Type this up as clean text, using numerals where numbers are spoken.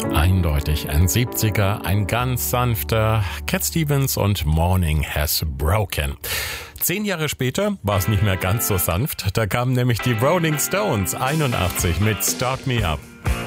Eindeutig ein 70er, ein ganz sanfter Cat Stevens und Morning Has Broken. 10 Jahre später war es nicht mehr ganz so sanft. Da kamen nämlich die Rolling Stones 81 mit Start Me Up.